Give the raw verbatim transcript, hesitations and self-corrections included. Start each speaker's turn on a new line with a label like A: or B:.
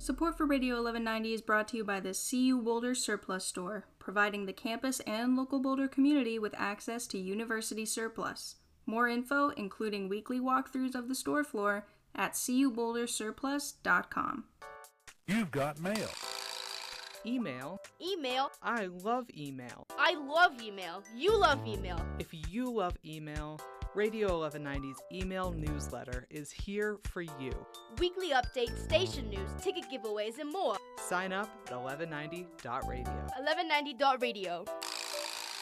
A: Support for Radio eleven ninety is brought to you by the C U Boulder Surplus Store, providing the campus and local Boulder community with access to university surplus. More info, including weekly walkthroughs of the store floor, at c u boulder surplus dot com.
B: You've got mail.
C: Email.
D: Email.
C: I love email.
D: I love email. You love email.
C: If you love email, Radio eleven ninety's email newsletter is here for you.
D: Weekly updates, station news, ticket giveaways, and more.
C: Sign up at eleven ninety dot radio.
D: eleven ninety dot radio.